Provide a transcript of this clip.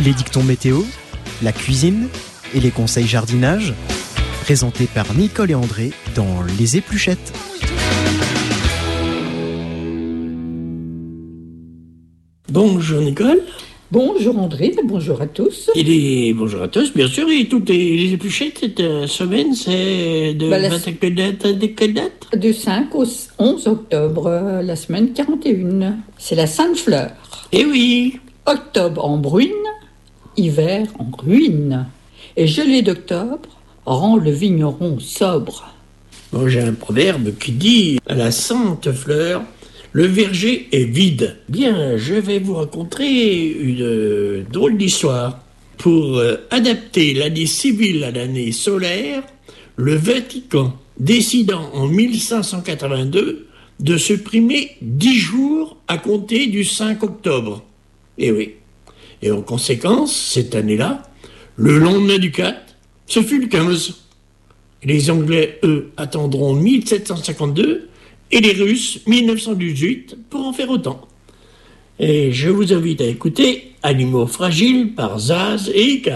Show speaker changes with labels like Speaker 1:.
Speaker 1: Les dictons météo, la cuisine et les conseils jardinage, présentés par Nicole et André dans Les Épluchettes.
Speaker 2: Bonjour Nicole.
Speaker 3: Bonjour André, bonjour à tous.
Speaker 2: Bonjour à tous, bien sûr, et toutes les épluchettes cette semaine, c'est de quelle date
Speaker 3: Du 5 au 11 octobre, la semaine 41. C'est la Sainte-Fleur.
Speaker 2: Eh oui.
Speaker 3: Octobre en bruine, hiver en ruine. Et gelée d'octobre rend le vigneron sobre.
Speaker 2: Bon, j'ai un proverbe qui dit « À la Sainte Fleur, le verger est vide ». Bien, je vais vous raconter une drôle d'histoire. Pour adapter l'année civile à l'année solaire, le Vatican décidant en 1582 de supprimer 10 jours à compter du 5 octobre. Eh oui. Et en conséquence, cette année-là, le lendemain du 4, ce fut le 15. Les Anglais, eux, attendront 1752 et les Russes 1918 pour en faire autant. Et je vous invite à écouter Animaux fragiles par Zaz et Ika.